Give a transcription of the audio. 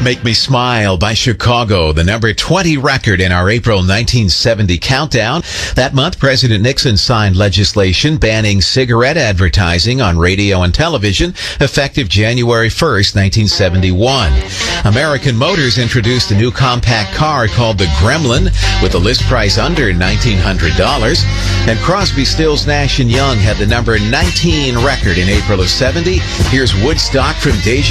Make Me Smile by Chicago, the number 20 record in our April 1970 countdown. That month, President Nixon signed legislation banning cigarette advertising on radio and television, effective January 1st, 1971. American Motors introduced a new compact car called the Gremlin with a list price under $1,900. And Crosby, Stills, Nash & Young had the number 19 record in April of 70. Here's Woodstock from Deja